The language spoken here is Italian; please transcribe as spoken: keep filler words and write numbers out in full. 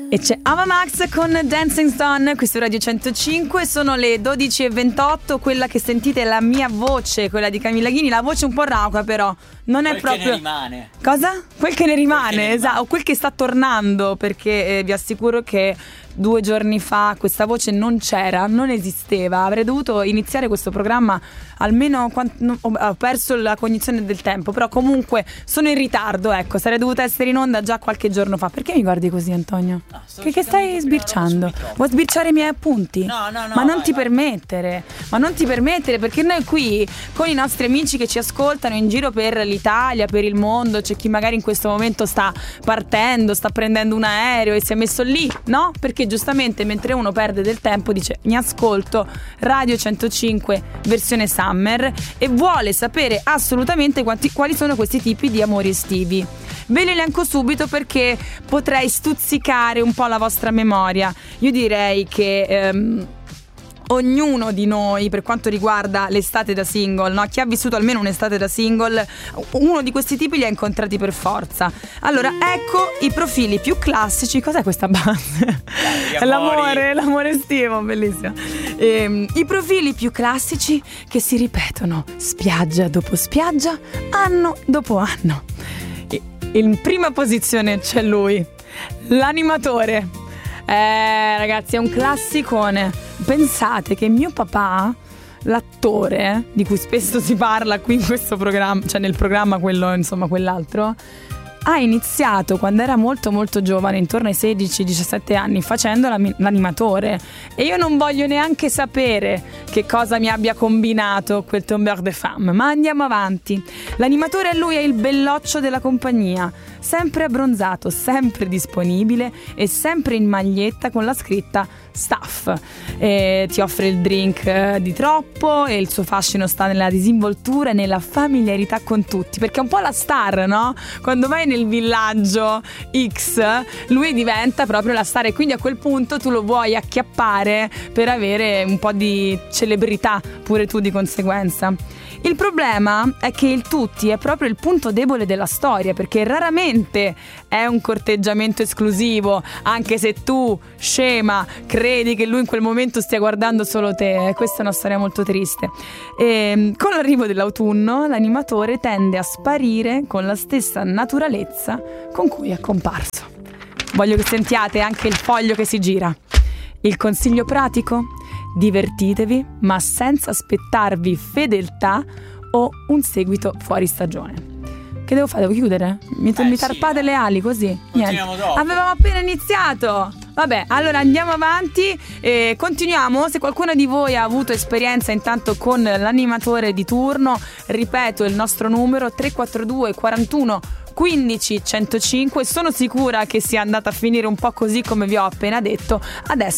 E c'è Ava Max con Dancing Stone, qui su Radio centocinque. Sono le dodici e ventotto. Quella che sentite è la mia voce, quella di Camilla Ghini. La voce un po' rauca, però non è quel proprio. Quel che ne rimane. Cosa? Quel che ne rimane, quel che ne esatto. rimane. O quel che sta tornando, perché eh, vi assicuro che due giorni fa questa voce non c'era, non esisteva. Avrei dovuto iniziare questo programma almeno quant- no, ho perso la cognizione del tempo, però comunque sono in ritardo, ecco. Sarei dovuta essere in onda già qualche giorno fa. Perché mi guardi così, Antonio? No, che, che stai sbirciando? Vuoi sbirciare i miei appunti? No, no, no. Ma non vai, ti vai. permettere, ma non ti permettere, perché noi qui con i nostri amici che ci ascoltano in giro per l'Italia, per il mondo, c'è chi magari in questo momento sta partendo, sta prendendo un aereo e si è messo lì, no? Perché giustamente mentre uno perde del tempo dice mi ascolto Radio centocinque versione Summer e vuole sapere assolutamente quanti, quali sono questi tipi di amori estivi. Ve li elenco subito perché potrei stuzzicare un po' la vostra memoria. Io direi che ehm, ognuno di noi, per quanto riguarda l'estate da single, no? Chi ha vissuto almeno un'estate da single, uno di questi tipi li ha incontrati per forza. Allora, ecco i profili più classici. Cos'è questa base? Dai, L'amore, l'amore estivo, bellissimo. Ehm, I profili più classici che si ripetono spiaggia dopo spiaggia, anno dopo anno. E in prima posizione c'è lui, l'animatore. Eh, ragazzi, è un classicone. Pensate che mio papà, l'attore di cui spesso si parla qui in questo programma, cioè nel programma quello, insomma, quell'altro, ha iniziato quando era molto molto giovane, intorno ai sedici diciassette anni, facendo l'animatore. E io non voglio neanche sapere che cosa mi abbia combinato quel tombeur de femme, ma andiamo avanti. L'animatore, lui è il belloccio della compagnia, sempre abbronzato, sempre disponibile e sempre in maglietta con la scritta staff. E ti offre il drink eh, di troppo e il suo fascino sta nella disinvoltura e nella familiarità con tutti, perché è un po' la star, no? Quando vai nel villaggio X lui diventa proprio la star e quindi a quel punto tu lo vuoi acchiappare per avere un po' di celebrità pure tu di conseguenza. Il problema è che il tutti è proprio il punto debole della storia, perché raramente è un corteggiamento esclusivo, anche se tu, scema, credi che lui in quel momento stia guardando solo te. Questa è una storia molto triste. E con l'arrivo dell'autunno l'animatore tende a sparire con la stessa naturalezza con cui è comparso. Voglio che sentiate anche il foglio che si gira. Il consiglio pratico? Divertitevi, ma senza aspettarvi fedeltà o un seguito fuori stagione. Che devo fare? Devo chiudere? Mi, Eh, mi sì, tarpate dai. le ali così? Continuiamo dopo. Avevamo appena iniziato. Vabbè, allora andiamo avanti e continuiamo. Se qualcuno di voi ha avuto esperienza intanto con l'animatore di turno, ripeto il nostro numero tre quattro due quarantuno quindici centocinque. Sono sicura che sia andata a finire un po' così come vi ho appena detto. Adesso